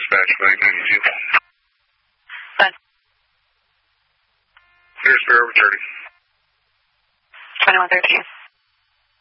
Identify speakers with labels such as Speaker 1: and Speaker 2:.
Speaker 1: dispatch, Mike 92.
Speaker 2: Done.
Speaker 1: Here's Bear over 30.
Speaker 2: 2113.